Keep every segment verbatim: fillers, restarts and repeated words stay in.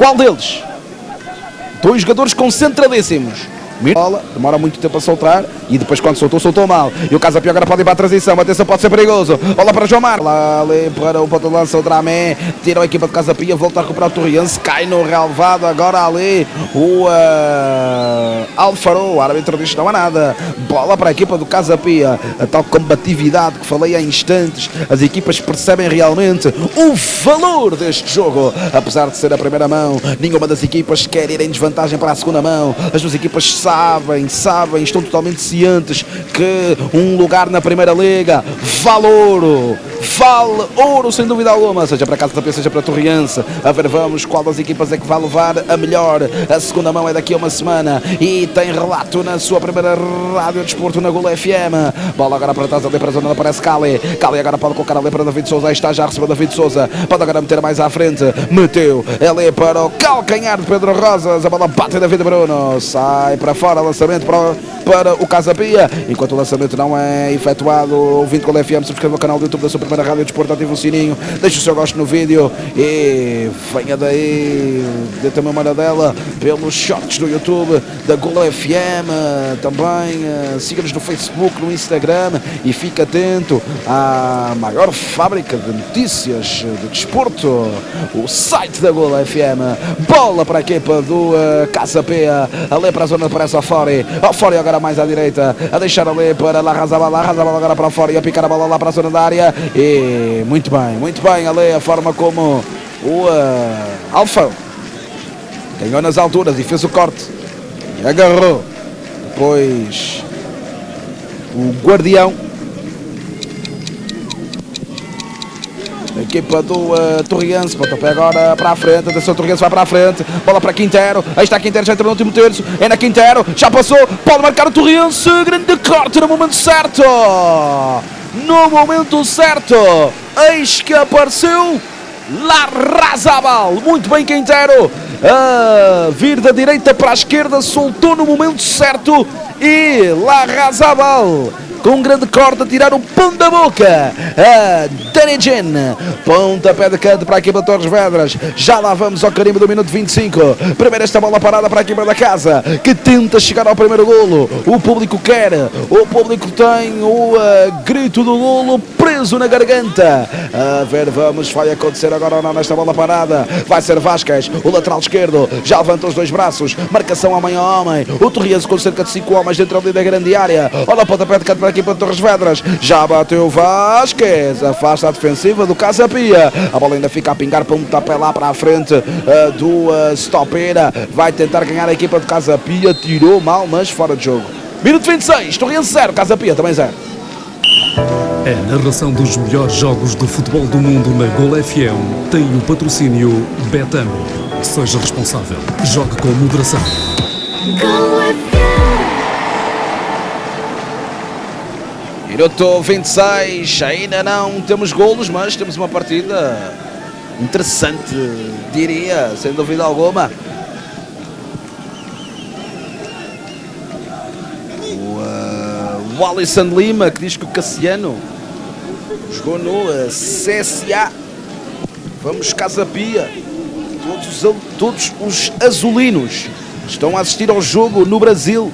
Qual deles? Dois jogadores concentradíssimos. Bola, demora muito tempo a soltar e depois quando soltou, soltou mal. E o Casa Pia agora pode ir para a transição. Atenção, pode ser perigoso. Bola para João Marcos. Lá ali para o ponto de lança o Dramé. Tira a equipa de Casa Pia, volta a recuperar o Torriense. Cai no relevado. Agora ali o uh, Alfaro. O árbitro diz que não há nada. Bola para a equipa do Casa Pia. A tal combatividade que falei há instantes. As equipas percebem realmente o valor deste jogo. Apesar de ser a primeira mão, nenhuma das equipas quer ir em desvantagem para a segunda mão. As duas equipas sabem Sabem, sabem, estão totalmente cientes que um lugar na Primeira Liga vale ouro, vale ouro sem dúvida alguma, seja para Casa Pia, seja para Torriense. A ver, vamos, qual das equipas é que vai levar a melhor. A segunda mão é daqui a uma semana e tem relato na sua primeira rádio desporto na Gol F M. Bola agora para trás, ali para a zona, aparece Cali. Cali agora pode colocar ali para David Souza, aí está, já recebeu David Souza, pode agora meter mais à frente, meteu ali para o calcanhar de Pedro Rosas, a bola bate David Bruno, sai para fora, lançamento para, para o Casa Pia. Enquanto o lançamento não é efetuado, ouvinte Gol F M, subscreva o canal do YouTube da sua primeira rádio desporto, ative o sininho, deixe o seu gosto no vídeo e venha daí, dê também uma olhadela pelos shorts do YouTube da Gol F M, também siga-nos no Facebook, no Instagram e fique atento à maior fábrica de notícias de desporto, o site da Gol F M. Bola para a equipa do uh, Casa Pia, ali para a zona, parece a Fori, a Fori agora mais à direita, a deixar ali para Larrazabal, Larrazabal agora para a Fori, a picar a bola lá para a zona da área e muito bem, muito bem ali a forma como o uh, Alfa ganhou nas alturas e fez o corte e agarrou depois o Guardião. A equipa do uh, Torriense, pontapé agora para a frente, atenção, o Torriense vai para a frente, bola para Quintero, aí está Quintero, já entrou no último terço, é na Quintero, já passou, pode marcar o Torriense, grande corte no momento certo, no momento certo, eis que apareceu Larrazabal, muito bem Quintero, a vir da direita para a esquerda, soltou no momento certo e Larrazabal com um grande corte a tirar o pão da boca a Danigen, pontapé de canto para a equipa de Torres Vedras. Já lá vamos ao carimbo do minuto vinte e cinco. Primeiro esta bola parada para a equipa da Casa, que tenta chegar ao primeiro golo. O público quer, o público tem o uh, grito do golo preso na garganta. A ver, vamos, vai acontecer agora ou não nesta bola parada. Vai ser Vasquez, o lateral esquerdo, já levanta os dois braços, marcação homem a homem. O Torriense com cerca de cinco homens dentro ali da grande área. Olha o pontapé de canto para a equipa de Torres Vedras, já bateu Vasquez, afasta a defensiva do Casa Pia, a bola ainda fica a pingar para um tapé lá para a frente uh, do uh, Stopeira, vai tentar ganhar a equipa de Casa Pia, tirou mal, mas fora de jogo. Minuto vinte e seis, Torriense zero, Casa Pia também zero. A narração dos melhores jogos do futebol do mundo na Gol F M tem o patrocínio Betano. Seja responsável, jogue com moderação. Gol F M. Minuto vinte e seis, ainda não temos golos, mas temos uma partida interessante, diria, sem dúvida alguma. O, uh, o Alisson Lima, que diz que o Cassiano jogou no uh, C S A. Vamos, Casa Pia. Todos os, todos os azulinos estão a assistir ao jogo no Brasil,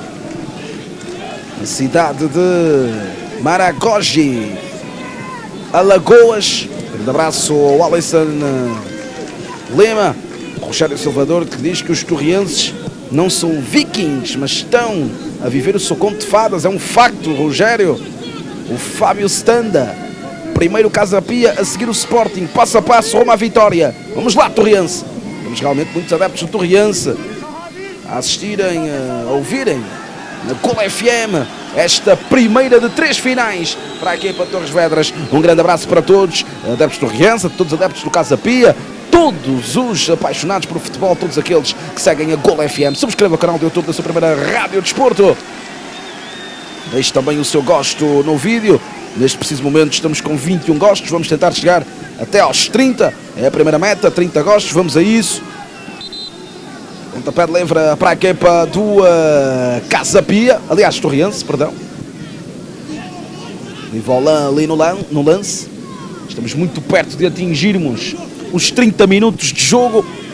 na cidade de Maragogi, Alagoas. Grande abraço ao Alisson Lima. Rogério Salvador, que diz que os torrienses não são vikings, mas estão a viver o seu conto de fadas. É um facto, Rogério. O Fábio Standa, primeiro Casa Pia, a seguir o Sporting, passo a passo, Roma à vitória. Vamos lá, Torriense. Temos realmente muitos adeptos do Torriense a assistirem, a ouvirem na Gol F M esta primeira de três finais para a equipa de Torres Vedras. Um grande abraço para todos, adeptos do Torriense, todos os adeptos do Casa Pia, todos os apaixonados por futebol, todos aqueles que seguem a Gol F M. Subscreva o canal do YouTube da sua primeira rádio desporto. Deixe também o seu gosto no vídeo. Neste preciso momento estamos com vinte e um gostos, vamos tentar chegar até aos trinta, é a primeira meta, trinta gostos, vamos a isso. Pontapé de livre para a equipa do uh, Casa Pia, aliás, Torriense, perdão. Nivolan ali no, lan no lance. Estamos muito perto de atingirmos os trinta minutos de jogo.